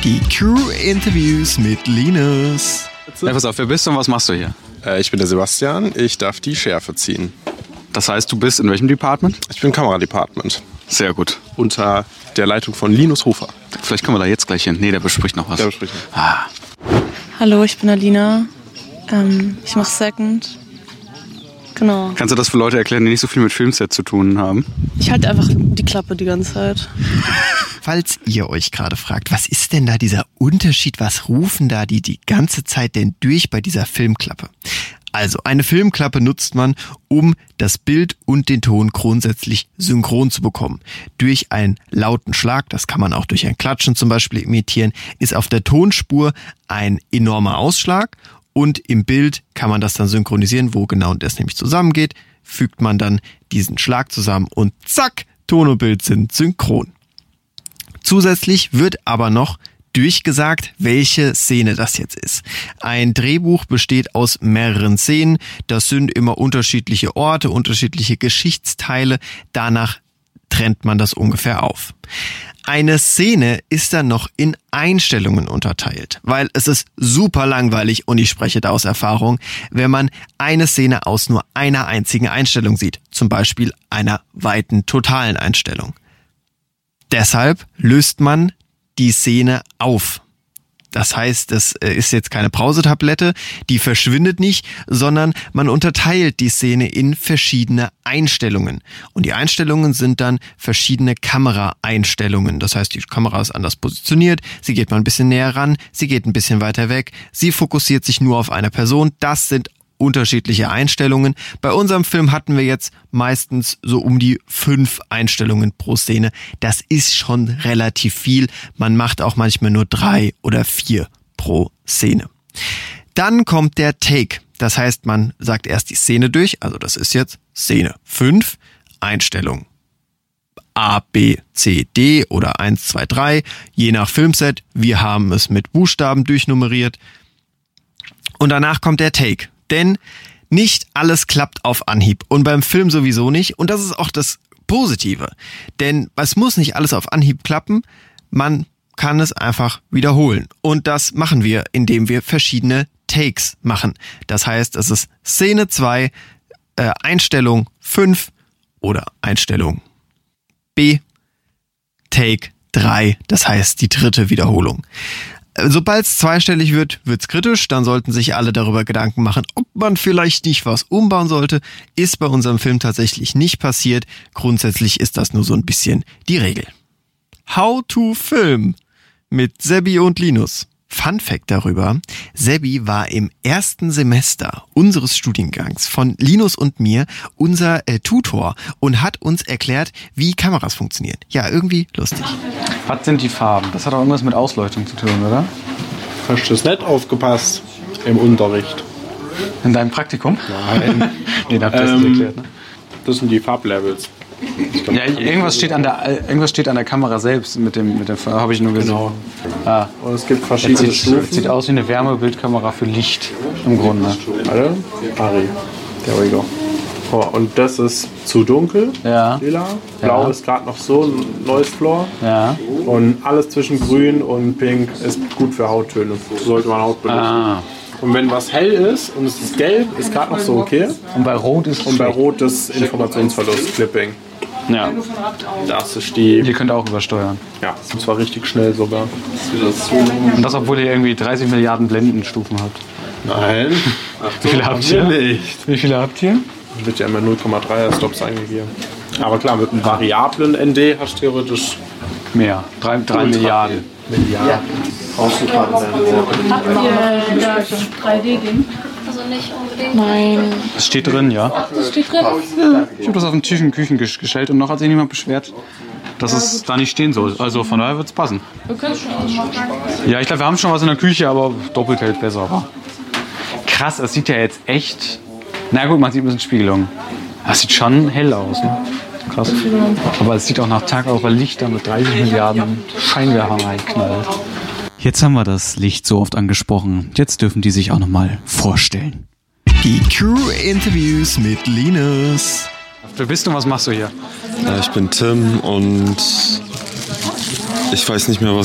Die Crew-Interviews mit Linus. Ja, pass auf, wer bist du und was machst du hier? Ich bin der Sebastian, ich darf die Schärfe ziehen. Das heißt, du bist in welchem Department? Ich bin im Kameradepartment. Sehr gut. Unter der Leitung von Linus Hofer. Vielleicht kommen wir da jetzt gleich hin. Nee, der bespricht noch was. Der bespricht noch. Hallo, ich bin Alina. Ich mache Second. Genau. Kannst du das für Leute erklären, die nicht so viel mit Filmset zu tun haben? Ich halte einfach die Klappe die ganze Zeit. Falls ihr euch gerade fragt, was ist denn da dieser Unterschied, was rufen da die ganze Zeit denn durch bei dieser Filmklappe? Also, eine Filmklappe nutzt man, um das Bild und den Ton grundsätzlich synchron zu bekommen. Durch einen lauten Schlag, das kann man auch durch ein Klatschen zum Beispiel imitieren, ist auf der Tonspur ein enormer Ausschlag und im Bild kann man das dann synchronisieren, wo genau das nämlich zusammengeht, fügt man dann diesen Schlag zusammen und zack, Ton und Bild sind synchron. Zusätzlich wird aber noch durchgesagt, welche Szene das jetzt ist. Ein Drehbuch besteht aus mehreren Szenen. Das sind immer unterschiedliche Orte, unterschiedliche Geschichtsteile. Danach trennt man das ungefähr auf. Eine Szene ist dann noch in Einstellungen unterteilt, weil es ist super langweilig, und ich spreche da aus Erfahrung, wenn man eine Szene aus nur einer einzigen Einstellung sieht. Zum Beispiel einer weiten totalen Einstellung. Deshalb löst man die Szene auf. Das heißt, es ist jetzt keine Brausetablette, die verschwindet nicht, sondern man unterteilt die Szene in verschiedene Einstellungen. Und die Einstellungen sind dann verschiedene Kameraeinstellungen. Das heißt, die Kamera ist anders positioniert, sie geht mal ein bisschen näher ran, sie geht ein bisschen weiter weg, sie fokussiert sich nur auf eine Person. Das sind unterschiedliche Einstellungen. Bei unserem Film hatten wir jetzt meistens so um die 5 Einstellungen pro Szene. Das ist schon relativ viel. Man macht auch manchmal nur 3 oder 4 pro Szene. Dann kommt der Take. Das heißt, man sagt erst die Szene durch. Also das ist jetzt Szene 5, Einstellung A, B, C, D oder 1, 2, 3. Je nach Filmset. Wir haben es mit Buchstaben durchnummeriert. Und danach kommt der Take. Denn nicht alles klappt auf Anhieb und beim Film sowieso nicht, und das ist auch das Positive. Denn es muss nicht alles auf Anhieb klappen, man kann es einfach wiederholen. Und das machen wir, indem wir verschiedene Takes machen. Das heißt, es ist Szene 2, Einstellung 5 oder Einstellung B, Take 3, das heißt die 3. Wiederholung. Sobald es zweistellig wird, wird's kritisch. Dann sollten sich alle darüber Gedanken machen, ob man vielleicht nicht was umbauen sollte. Ist bei unserem Film tatsächlich nicht passiert. Grundsätzlich ist das nur so ein bisschen die Regel. How to Film mit Sebi und Linus. Fun Fact darüber: Sebi war im ersten Semester unseres Studiengangs von Linus und mir unser Tutor und hat uns erklärt, wie Kameras funktionieren. Ja, irgendwie lustig. Was sind die Farben? Das hat auch irgendwas mit Ausleuchtung zu tun, oder? Hast du das nicht aufgepasst im Unterricht? In deinem Praktikum? Nein. Nee, da habt ihr das nicht erklärt, ne? Das sind die Farblevels. Ja, irgendwas steht an der Kamera selbst mit dem habe ich nur gesehen. Genau. Ah. Und es gibt verschiedene Stufen. Sieht aus wie eine Wärmebildkamera für Licht im Grunde. Warte. Ari. There we go. Oh, und das ist zu dunkel. Ja. Lila. Blau Ja. ist gerade noch so ein neues Floor. Ja. Und alles zwischen grün und pink ist gut für Hauttöne. So sollte man Haut benutzen. Ah. Und wenn was hell ist und es ist gelb, ist gerade noch so okay. Und bei Rot ist Und bei Rot ist Informationsverlust, Clipping. Ja. Das ist die. Ihr könnt auch übersteuern. Ja, und zwar richtig schnell sogar. Und das, obwohl ihr irgendwie 30 Milliarden Blendenstufen habt. Nein. Wie viele habt ihr? Nicht. Wie viele habt ihr? Wird ja immer 0,3er Stops eingegeben. Aber klar, mit einem variablen ND hast du theoretisch Mehr. 3 Milliarden. Habt ihr das 3D-Ding? Also nicht unbedingt. Nein. Das steht drin, ja. Das steht drin? Ja. Ich habe das auf den Tisch in Küchen gestellt und noch hat sich niemand beschwert, dass es da nicht stehen soll. Also von daher wird es passen. Wir können es schon ausmachen. Ja, ich glaube, wir haben schon was in der Küche, aber doppelt hält besser. Aber krass, es sieht ja jetzt echt... Na gut, man sieht ein bisschen Spiegelung. Das sieht schon hell aus, ne? Krass. Aber es sieht auch nach Tag aus, weil Licht da mit 30 Milliarden Scheinwerfern reinknallt. Jetzt haben wir das Licht so oft angesprochen. Jetzt dürfen die sich auch nochmal vorstellen. Die Crew-Interviews mit Linus. Wer bist du und was machst du hier? Ich bin Tim und ich weiß nicht mehr, was